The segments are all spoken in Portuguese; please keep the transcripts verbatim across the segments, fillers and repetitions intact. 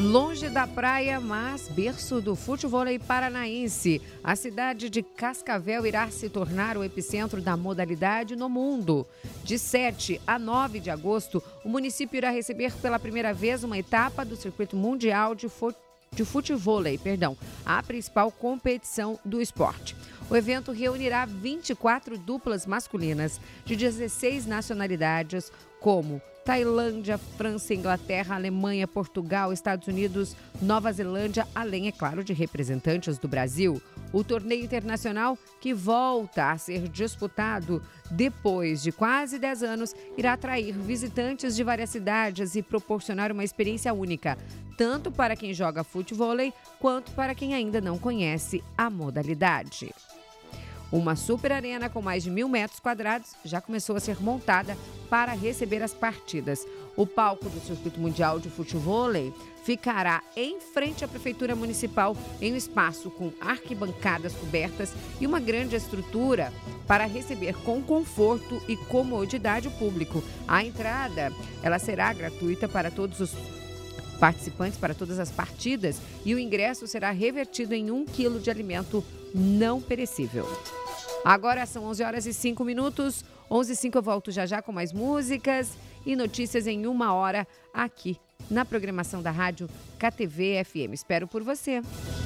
Longe da praia, mas berço do futevôlei paranaense, a cidade de Cascavel irá se tornar o epicentro da modalidade no mundo. De sete a nove de agosto, o município irá receber pela primeira vez uma etapa do Circuito Mundial de Futebol. de futevôlei, perdão, a principal competição do esporte. O evento reunirá vinte e quatro duplas masculinas de dezesseis nacionalidades, como Tailândia, França, Inglaterra, Alemanha, Portugal, Estados Unidos, Nova Zelândia, além, é claro, de representantes do Brasil. O torneio internacional, que volta a ser disputado depois de quase dez anos, irá atrair visitantes de várias cidades e proporcionar uma experiência única, tanto para quem joga futevôlei quanto para quem ainda não conhece a modalidade. Uma super arena com mais de mil metros quadrados já começou a ser montada para receber as partidas. O palco do Circuito Mundial de Futevôlei ficará em frente à Prefeitura Municipal, em um espaço com arquibancadas cobertas e uma grande estrutura para receber com conforto e comodidade o público. A entrada, ela será gratuita para todos os participantes, para todas as partidas, e o ingresso será revertido em um quilo de alimento não perecível. Agora são onze horas e cinco minutos. onze e cinco eu volto já já com mais músicas e notícias em uma hora aqui na programação da Rádio K T V F M. Espero por você.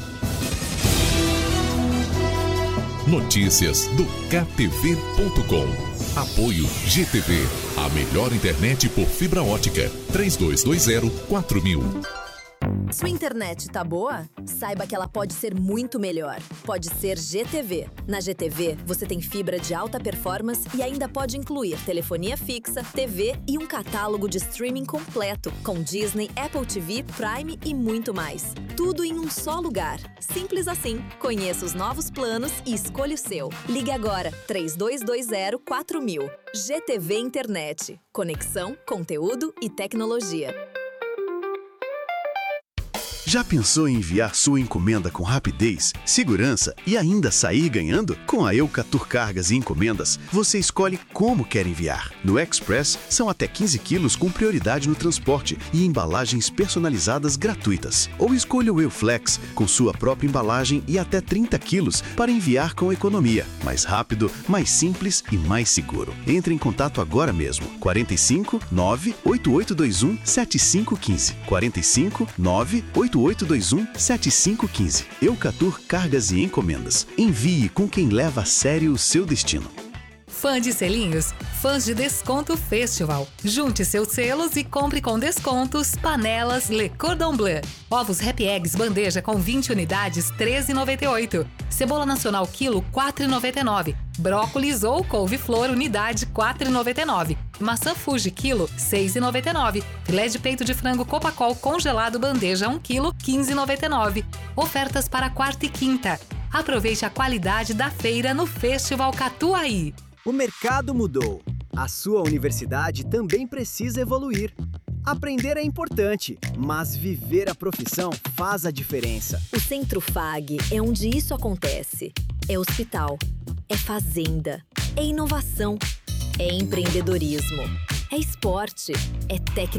Notícias do K T V ponto com. Apoio G T V, a melhor internet por fibra ótica. três dois dois zero quatro mil. Sua internet tá boa? Saiba que ela pode ser muito melhor. Pode ser G T V. Na G T V, você tem fibra de alta performance e ainda pode incluir telefonia fixa, T V e um catálogo de streaming completo, com Disney, Apple T V, Prime e muito mais. Tudo em um só lugar. Simples assim. Conheça os novos planos e escolha o seu. Ligue agora, três dois dois zero quatro mil. G T V Internet. Conexão, conteúdo e tecnologia. Já pensou em enviar sua encomenda com rapidez, segurança e ainda sair ganhando? Com a Eucatur Cargas e Encomendas, você escolhe como quer enviar. No Express, são até quinze quilos com prioridade no transporte e embalagens personalizadas gratuitas. Ou escolha o Euflex, com sua própria embalagem e até trinta quilos para enviar com economia. Mais rápido, mais simples e mais seguro. Entre em contato agora mesmo. quarenta e cinco, nove, oito oito dois um, sete cinco um cinco. quarenta e cinco, nove, oito oito dois um, sete cinco um cinco. Eucatur Cargas e Encomendas. Envie com quem leva a sério o seu destino. Fã de selinhos? Fãs de Desconto Festival. Junte seus selos e compre com descontos panelas Le Cordon Bleu. Ovos Happy Eggs bandeja com vinte unidades, treze reais e noventa e oito centavos. Cebola nacional quilo, quatro reais e noventa e nove centavos. Brócolis ou couve-flor unidade, quatro reais e noventa e nove centavos. Maçã Fuji quilo, seis reais e noventa e nove centavos. Filé de peito de frango Copacol congelado bandeja um quilo, quinze reais e noventa e nove centavos. Ofertas para quarta e quinta. Aproveite a qualidade da feira no Festival Catuaí. O mercado mudou. A sua universidade também precisa evoluir. Aprender é importante, mas viver a profissão faz a diferença. O Centro Fag é onde isso acontece. É hospital, é fazenda, é inovação, é empreendedorismo, é esporte, é tecnologia.